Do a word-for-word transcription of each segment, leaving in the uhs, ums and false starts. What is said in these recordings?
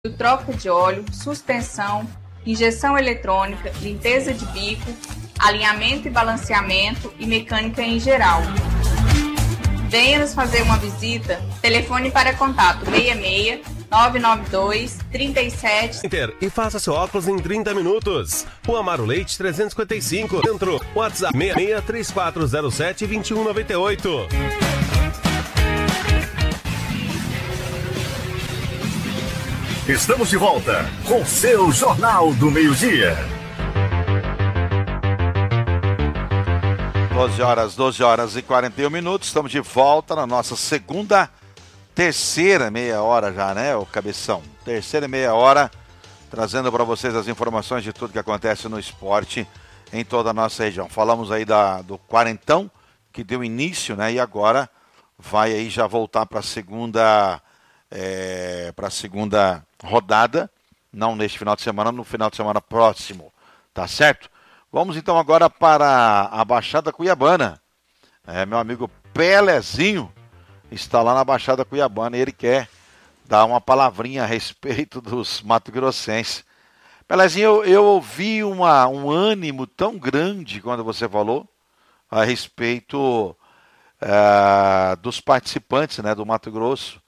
troca de óleo, suspensão, injeção eletrônica, limpeza de bico, alinhamento e balanceamento e mecânica em geral. Venha nos fazer uma visita. Telefone para contato seis seis, nove nove dois, três sete. E faça seu óculos em trinta minutos. Rua Amaro Leite trezentos e cinquenta e cinco. Dentro, WhatsApp seis seis, três quatro zero sete, dois um nove oito. Estamos de volta com seu Jornal do Meio-Dia. doze horas, doze horas e quarenta e um minutos. Estamos de volta na nossa segunda, terceira meia hora já, né, ô Cabeção? Terceira meia hora, trazendo para vocês as informações de tudo que acontece no esporte em toda a nossa região. Falamos aí da, do quarentão, que deu início, né, e agora vai aí já voltar para a segunda, é, para a segunda rodada, não neste final de semana, no final de semana próximo, tá certo? Vamos então agora para a Baixada Cuiabana. É, meu amigo Pelezinho está lá na Baixada Cuiabana e ele quer dar uma palavrinha a respeito dos mato-grossenses. Pelezinho, eu, eu ouvi uma, um ânimo tão grande quando você falou a respeito uh, dos participantes, né, do Mato Grosso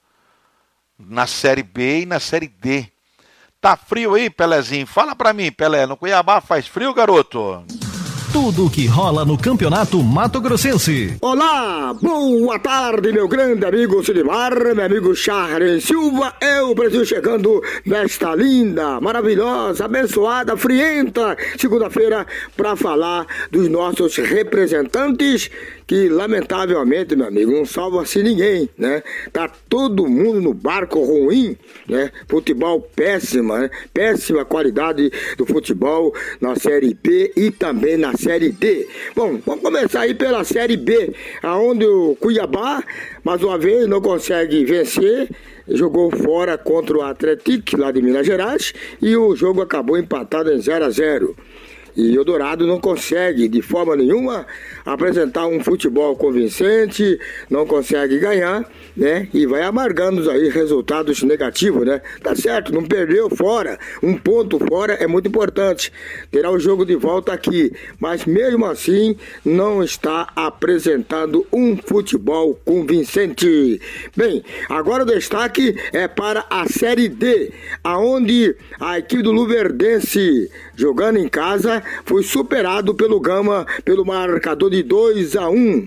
na Série B e na Série D. Tá frio aí, Pelezinho? Fala pra mim, Pelé, no Cuiabá faz frio, garoto? Tudo o que rola no Campeonato Mato Grossense. Olá, boa tarde, meu grande amigo Sidmar, meu amigo Charles Silva. É o Brasil chegando nesta linda, maravilhosa, abençoada, frienta segunda-feira para falar dos nossos representantes que, lamentavelmente, meu amigo, não salva-se ninguém, né? Tá todo mundo no barco ruim, né? Futebol péssima, né? Péssima qualidade do futebol na Série B e também na Série D. Bom, vamos começar aí pela Série B, aonde o Cuiabá, mais uma vez, não consegue vencer, jogou fora contra o Atlético, lá de Minas Gerais, e o jogo acabou empatado em zero a zero. E o Dourado não consegue, de forma nenhuma, apresentar um futebol convincente, não consegue ganhar, né? E vai amargando aí resultados negativos, né? Tá certo, não perdeu fora. Um ponto fora é muito importante. Terá o jogo de volta aqui. Mas mesmo assim, não está apresentando um futebol convincente. Bem, agora o destaque é para a Série D, aonde a equipe do Luverdense, jogando em casa, foi superado pelo Gama pelo marcador de dois a um.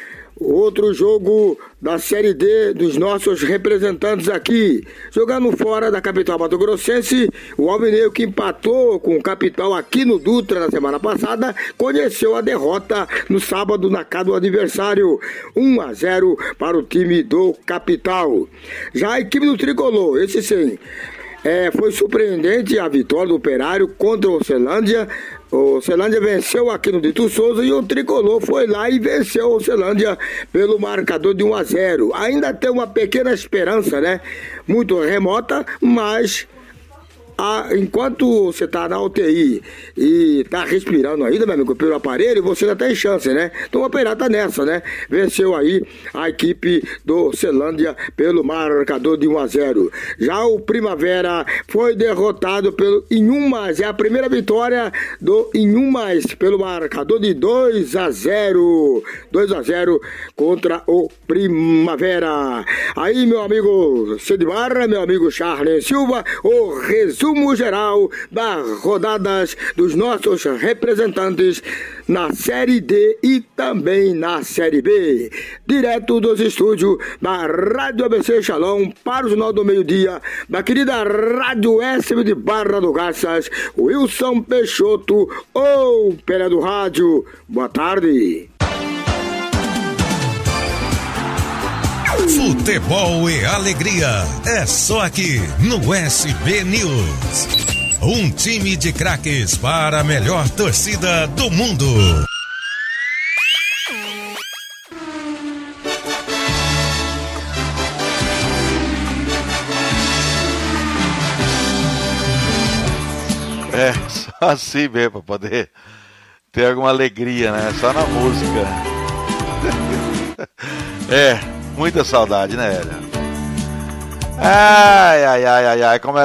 Outro jogo da Série D dos nossos representantes aqui, jogando fora da capital mato-grossense, o Alvinegro, que empatou com o Capital aqui no Dutra na semana passada, conheceu a derrota no sábado na casa do adversário, um a zero para o time do Capital. Já a equipe do Tricolor, esse sim, é, foi surpreendente a vitória do Operário contra o Celândia. O Celândia venceu aqui no Dito Souza e o Tricolor foi lá e venceu o Celândia pelo marcador de um a zero. Ainda tem uma pequena esperança, né? Muito remota, mas ah, enquanto você está na U T I e está respirando ainda, meu amigo, pelo aparelho, você ainda tem chance, né? Então o Operário tá nessa, né? Venceu aí a equipe do Celândia pelo marcador de um a zero. Já o Primavera foi derrotado pelo Inhumas, é a primeira vitória do Inhumas pelo marcador de dois a zero. dois a zero contra o Primavera. Aí, meu amigo Sidmar, meu amigo Charles Silva, o resumo geral das rodadas dos nossos representantes na Série D e também na Série B. Direto dos estúdios da Rádio A B C Shalom para o Jornal do Meio-Dia, da querida Rádio S M de Barra do Garças, Wilson Peixoto, ou Pera do Rádio. Boa tarde. Futebol e alegria é só aqui no S B News. Um time de craques para a melhor torcida do mundo. É, só assim mesmo, para poder ter alguma alegria, né? Só na música. É, muita saudade, né, velho? Ai, ai, ai, ai, ai, como é